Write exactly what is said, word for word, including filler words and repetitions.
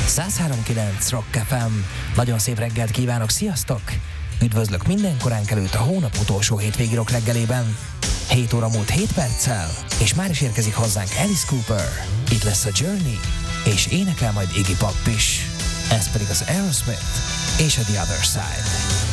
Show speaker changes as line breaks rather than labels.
száz három kilenc Rock ef em. Nagyon szép reggelt kívánok, sziasztok! Üdvözlök minden koránk előtt a hónap utolsó hétvégi rock reggelében. hét óra múlt hét perccel, és már is érkezik hozzánk Alice Cooper. Itt lesz a Journey, és énekel majd Iggy Pop is. Ez pedig az Aerosmith és a The Other Side.